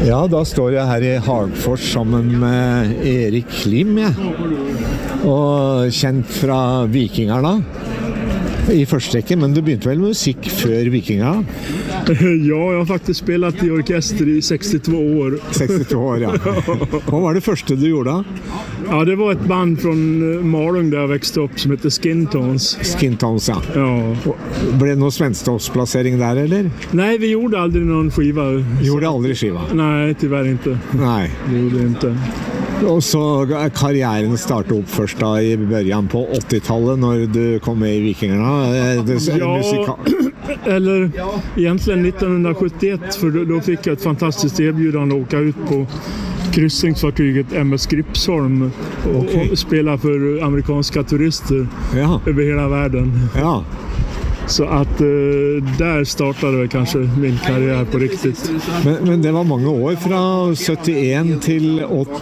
Ja, da står jeg her i Hagfors sammen med Erik Klim, og kjent fra Vikingarna i første rekke, men du begynte vel med musikk før Vikingarna? Ja, jeg har faktisk spelat i orkester i 62 år. 62 år, ja. Hva var det første du gjorde da? Ja, det var ett band från Malung där jag växte upp som heter Skintones. Skintones, ja. Ja. Ble det noe svensktoppsplassering der, eller? Nej, vi gjorde aldrig någon skiva. Gjorde aldri skiva? Nej, tyvärr inte. Nei. Det gjorde det inte. Og så karrieren startet opp først da i början på 80-tallet når du kom med i Vikingarna. Ja, eller egentligen 1971, för då fick jag ett fantastiskt erbjudande att åka ut på kryssningsfartyget MS Gripsholm och spela för amerikanska turister över hela världen. Ja. Så att där startade kanske min karriär på riktigt. Men det var mange år fra 71 til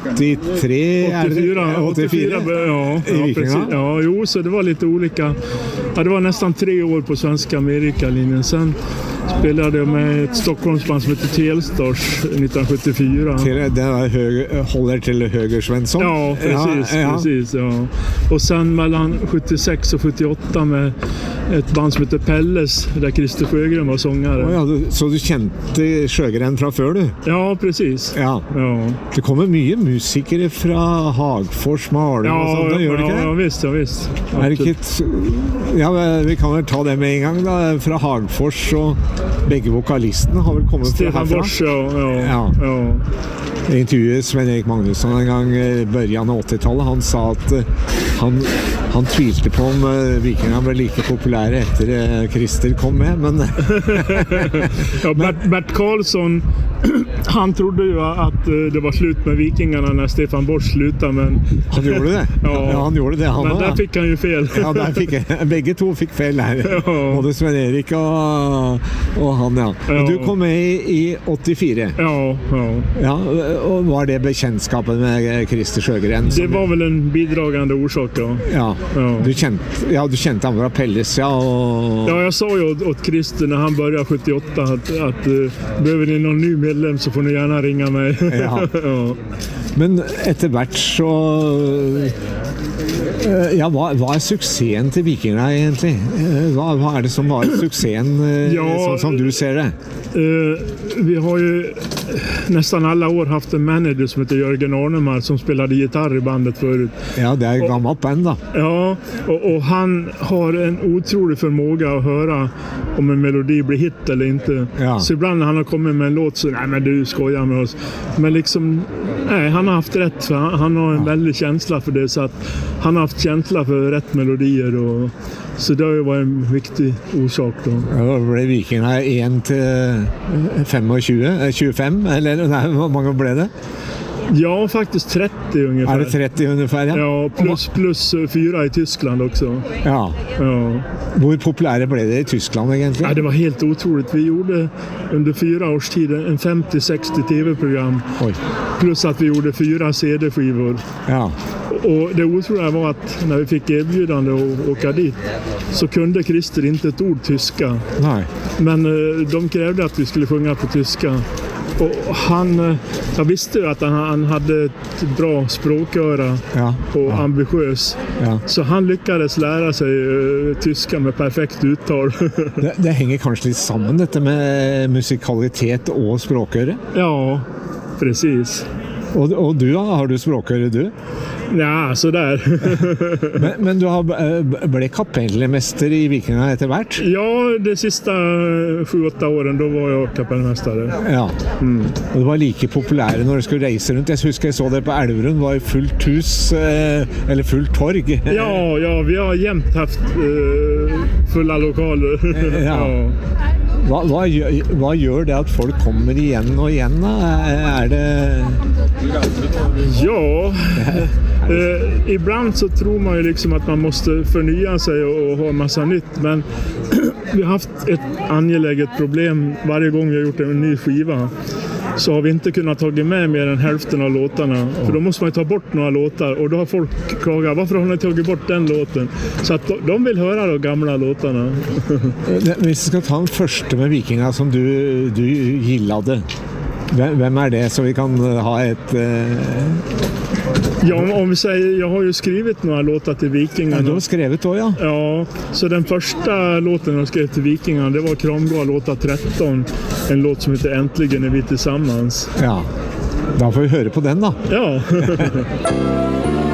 83? 84, ja, precis. Ja, jo, så det var lite olika. Ja, det var nästan 3 år på Svenska Amerikalinjen. Sen spelade jag med ett Stockholmsband som heter Telstars 1974. Det håller till Höger Svensson? Ja, precis. Ja. Och sen mellan 76 och 78 med ett band som heter Pelles, där Christer Sjögren var sångare. Ja, så du kjente Sjögren fra før, du? Ja, precis. Ja. Det kommer mye musikere fra Hagfors, Malung og sånt, gjør det ikke det? Ja, visst. Er det ikke vi kan vel ta det med en gang da, fra Hagfors, og begge vokalistene har vel kommet fra herfra? Stefan Borsch, ja. Jeg intervjuet Sven-Erik Magnusson en gang i början av 80-tallet. Han sa at han tvilte på om Vikingarna ble like populære etter Christer kom med, men... Ja, Bert Karlsson, han trodde ju att det var slut med Vikingarna när Stefan Borsch slutade, men... Han gjorde det? Ja, han gjorde det. Men där fick han ju fel. Ja, begge to fikk fel der. Både Sven-Erik og han, ja. Men du kom med i 84? Ja, og var det bekjentskapet med Christer Sjögren? Det var väl en bidragande orsak, ja. Du kjente han fra Pelles, ja. Ja, jag sa ju åt Christer när han började 78 att behöver ni någon ny medlem så får ni gärna ringa mig. Ja. Men etter hvert så... Ja, hva suksessen til Vikingarna egentlig? Hva det som var suksessen, sånn som du ser det? Vi har ju nästan alla år haft en manager som heter Jörgen Arnemar som spelade gitarr i bandet förut. Ja, det är gammalt band då. Ja, och han har en otrolig förmåga att höra om en melodi blir hit eller inte. Ja. Så ibland när han har kommit med en låt så nej men du skojar med oss. Men liksom nej, han har haft rätt för han har en väldig känsla för det, så att han har haft känsla för rätt melodier och så det har ju varit en viktig orsak då. Ja, då blev Vikingarna 1 till 25 eller nej, hur många blev det? Ja, faktiskt 30 ungefär. Är det 30 ungefär? Ja, plus 4 i Tyskland också. Ja. Hur populära blev det i Tyskland egentligen? Ja, det var helt otroligt. Vi gjorde under 4 års tid en 50-60 tv-program. Oj. Plus att vi gjorde 4 CD-skivor. Ja. Och det otroliga var att när vi fick erbjudande att åka dit så kunde Christer inte ett ord tyska. Nej. Men de krävde att vi skulle sjunga på tyska. Och jag visste ju att han hade ett bra språköra och ambitiös. Ja. Så han lyckades lära sig tyska med perfekt uttal. Det hänger kanske lite samman detta med musikalitet och språköra? Ja, precis. Och du då? Har du språköra du? Ja, så där. men du har ble kapellmästare i Vikingarna etter hvert? Ja, de sista 7-8 åren då var jag kapellmästare. Ja. Och det var lika populärt när du skulle resa runt. Jag husker jag så det på Elverum, var i fullt hus eller fullt torg. Ja, vi har jämt haft fulla lokaler. Ja. Vad gör det att folk kommer igen och igen? Är det... Ja, ibland så tror man ju liksom att man måste förnya sig och ha massa nytt, men vi har haft ett angeläget problem varje gång vi har gjort en ny skiva. Så har vi inte kunnat ta med mer än hälften av låtarna. För då måste man ju ta bort några låtar. Och då har folk klagat, varför har ni tagit bort den låten? Så att de vill höra de gamla låtarna. Hvis du ska ta den första med Vikingarna som du gillade. Hvem det, så vi kan ha et... Ja, om vi säger, jag har ju skrivit några låtar till Vikingarna. Ja, du har skrivit då, ja. Ja, så den första låten jag skrev till Vikingarna, det var Kramgård låta 13. En låt som heter Äntligen är vi tillsammans. Ja, da får vi høre på den da. Ja.